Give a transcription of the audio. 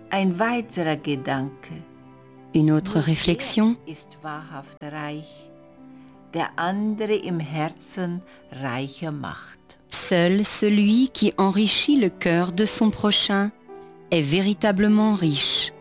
Ein weiterer Gedanke. Une autre réflexion. Ist wahrhaft reich, der andere im Herzen reicher macht. Seul celui qui enrichit le cœur de son prochain est véritablement riche.